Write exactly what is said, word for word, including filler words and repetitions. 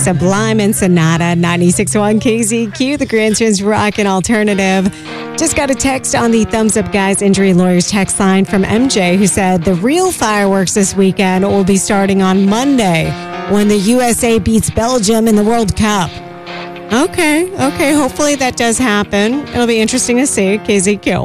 Sublime and Sonata, ninety-six point one K Z Q, the Grand Trans Rock and Alternative. Just got a text on the Thumbs Up Guys Injury Lawyers text line from M J who said the real fireworks this weekend will be starting on Monday when the U S A beats Belgium in the World Cup. Okay, okay. Hopefully that does happen. It'll be interesting to see. K Z Q.